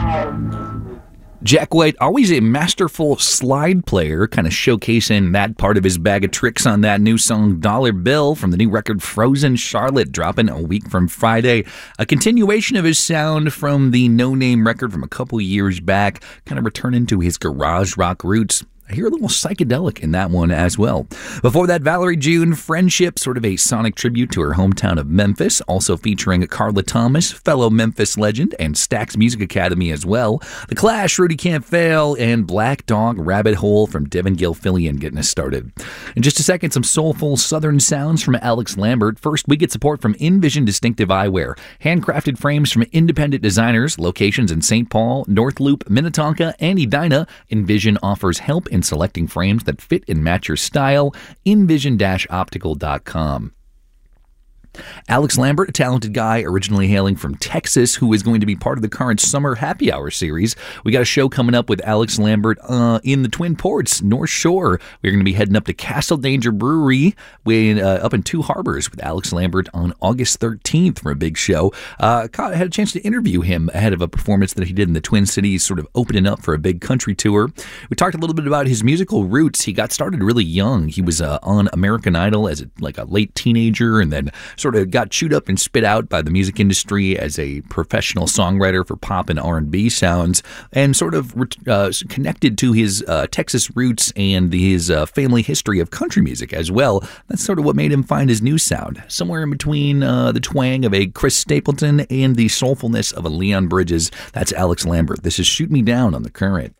Jack White, always a masterful slide player, kind of showcasing that part of his bag of tricks on that new song Dollar Bill from the new record Frozen Charlotte, dropping a week from Friday. A continuation of his sound from the No Name record from a couple years back, kind of returning to his garage rock roots. I hear a little psychedelic in that one as well. Before that, Valerie June, Friendship, sort of a sonic tribute to her hometown of Memphis, also featuring Carla Thomas, fellow Memphis legend, and Stax Music Academy as well. The Clash, Rudy Can't Fail, and Black Dog, Rabbit Hole from Devin Gilfillian getting us started. In just a second, some soulful southern sounds from Alex Lambert. First, we get support from InVision Distinctive Eyewear. Handcrafted frames from independent designers, locations in St. Paul, North Loop, Minnetonka, and Edina. InVision offers help in selecting frames that fit and match your style. InVision-optical.com. Alex Lambert, a talented guy originally hailing from Texas, who is going to be part of the current Summer Happy Hour series. We got a show coming up with Alex Lambert in the Twin Ports, North Shore. We're going to be heading up to Castle Danger Brewery up in Two Harbors with Alex Lambert on August 13th for a big show. Had a chance to interview him ahead of a performance that he did in the Twin Cities, sort of opening up for a big country tour. We talked a little bit about his musical roots. He got started really young. He was on American Idol as a late teenager, and then sort of got chewed up and spit out by the music industry as a professional songwriter for pop and R&B sounds, and sort of connected to his Texas roots and his family history of country music as well. That's sort of what made him find his new sound, somewhere in between the twang of a Chris Stapleton and the soulfulness of a Leon Bridges. That's Alex Lambert. This is Shoot Me Down on The Current.